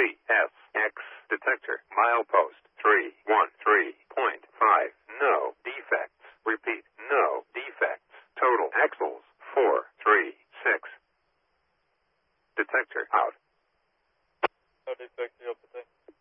CSX detector. Milepost 313.5. No defects. Repeat, no defects. Total axles 436. Detector out. No defects,